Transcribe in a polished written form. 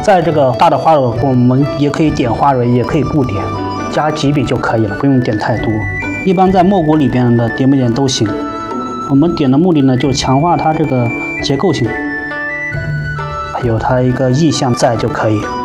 在这个大的花朵，我们也可以点花蕊，也可以不点，加几笔就可以了，不用点太多。一般在墨骨里边的点不点都行。我们点的目的呢，就是强化它这个结构性，有它一个意象在就可以。